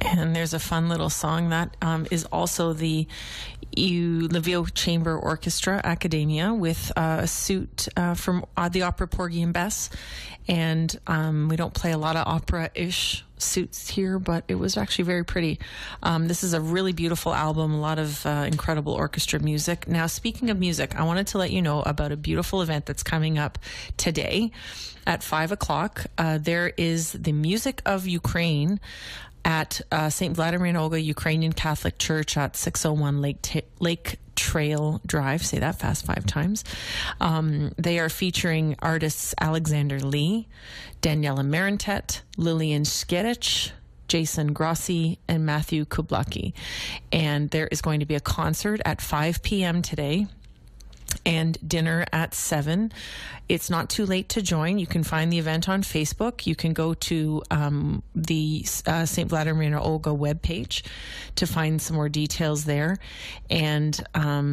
And there's a fun little song that is also the Lviv Chamber Orchestra Academia with a suite from the opera Porgy and Bess. And we don't play a lot of opera-ish suits here, but it was actually very pretty. This is a really beautiful album, a lot of incredible orchestra music. Now, speaking of music, I wanted to let you know about a beautiful event that's coming up today at 5 o'clock. There is the Music of Ukraine at St. Vladimir and Olga Ukrainian Catholic Church at 601 Lake Trail Drive. Say that fast 5 times. They are featuring artists Alexander Lee, Daniela Marintet, Lillian Skierich, Jason Grossi, and Matthew Kublaki. And there is going to be a concert at 5 p.m. today and dinner at 7. It's not too late to join. You can find the event on Facebook. You can go to the St. Vladimir and Olga webpage to find some more details there. And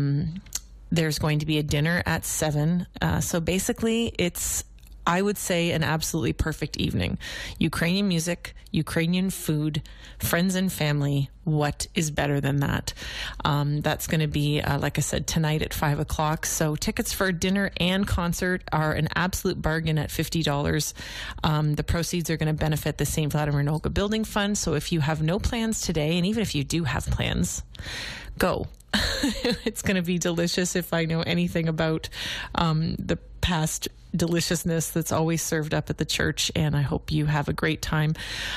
there's going to be a dinner at 7. So basically, it's, I would say, an absolutely perfect evening. Ukrainian music, Ukrainian food, friends and family. What is better than that? That's going to be, like I said, tonight at 5 o'clock. So tickets for dinner and concert are an absolute bargain at $50. The proceeds are going to benefit the St. Vladimir and Olga Building Fund. So if you have no plans today, and even if you do have plans, go. It's going to be delicious. If I know anything about the past deliciousness that's always served up at the church, and I hope you have a great time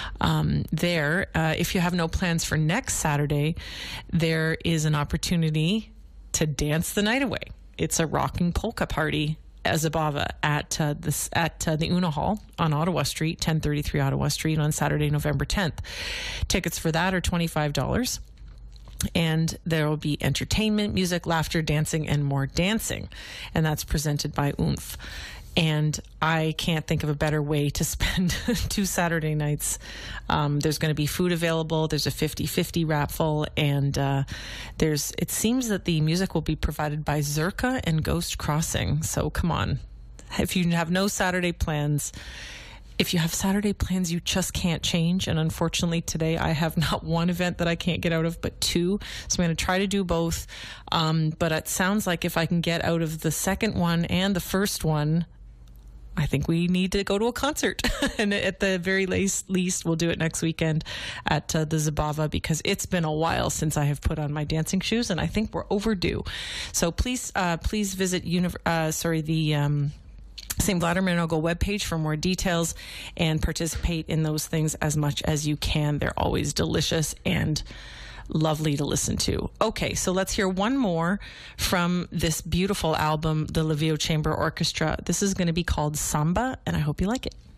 there. If you have no plans for next Saturday, there is an opportunity to dance the night away. It's a rocking polka party as a Zabava at the Una Hall on Ottawa Street, 1033 Ottawa Street on Saturday, November 10th. Tickets for that are $25. And there will be entertainment, music, laughter, dancing, and more dancing. And that's presented by OOMF. And I can't think of a better way to spend 2 Saturday nights. There's going to be food available. There's a 50-50 raffle. And it seems that the music will be provided by Zerka and Ghost Crossing. So come on. If you have no Saturday plans, if you have Saturday plans you just can't change, and unfortunately today I have not one event that I can't get out of, but 2. So I'm going to try to do both. But it sounds like if I can get out of the second one and the first one, I think we need to go to a concert. And at the very least, we'll do it next weekend at the Zabava, because it's been a while since I have put on my dancing shoes, and I think we're overdue. So please visit the St. Vladimir and Olga webpage for more details and participate in those things as much as you can. They're always delicious and lovely to listen to. Okay, so let's hear one more from this beautiful album, the Lviv Chamber Orchestra. This is going to be called Samba, and I hope you like it.